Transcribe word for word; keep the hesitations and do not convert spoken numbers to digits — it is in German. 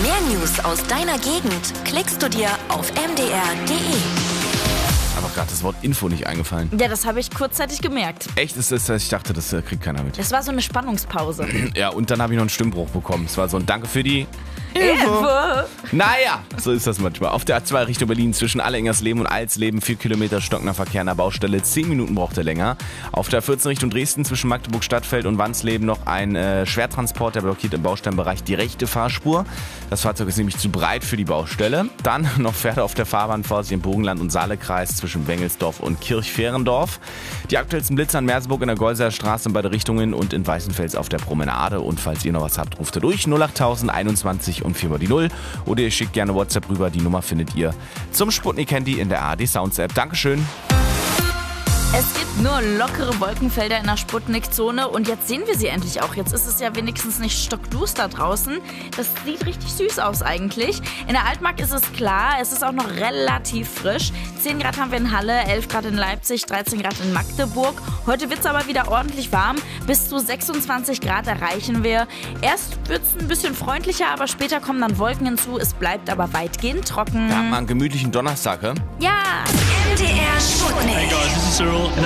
Mehr News aus deiner Gegend klickst du dir auf m d r punkt d e. Aber gerade das Wort Info nicht eingefallen. Ja, das habe ich kurzzeitig gemerkt. Echt ist es, ich dachte, das äh, kriegt keiner mit. Das war so eine Spannungspause. Ja, und dann habe ich noch einen Stimmbruch bekommen. Es war so ein Danke für die Info. Naja, so ist das manchmal. Auf der A zwei Richtung Berlin zwischen Allingersleben und Alsleben vier Kilometer stockender Verkehr an der Baustelle. zehn Minuten braucht er länger. Auf der A vierzehn Richtung Dresden zwischen Magdeburg Stadtfeld und Wansleben noch ein äh, Schwertransport, der blockiert im Baustellenbereich die rechte Fahrspur. Das Fahrzeug ist nämlich zu breit für die Baustelle. Dann noch Pferde auf der Fahrbahn vor sich im Bogenland- und Saalekreis zwischen Wengelsdorf und Kirchferendorf. Die aktuellsten Blitze an Merseburg in der Geusser Straße in beide Richtungen und in Weißenfels auf der Promenade. Und falls ihr noch was habt, ruft ihr durch null acht tausend einundzwanzig und vier mal die null. Oder ihr schickt gerne WhatsApp rüber. Die Nummer findet ihr zum Sputnik Handy in der A R D Sounds App. Dankeschön. Es gibt nur lockere Wolkenfelder in der Sputnik-Zone und jetzt sehen wir sie endlich auch. Jetzt ist es ja wenigstens nicht stockduster draußen. Das sieht richtig süß aus eigentlich. In der Altmark ist es klar, es ist auch noch relativ frisch. zehn Grad haben wir in Halle, elf Grad in Leipzig, dreizehn Grad in Magdeburg. Heute wird es aber wieder ordentlich warm. Bis zu sechsundzwanzig Grad erreichen wir. Erst wird es ein bisschen freundlicher, aber später kommen dann Wolken hinzu. Es bleibt aber weitgehend trocken. Wir haben mal einen gemütlichen Donnerstag, hä? Ja! M D R Sputnik. Hey guys, this is Cyril.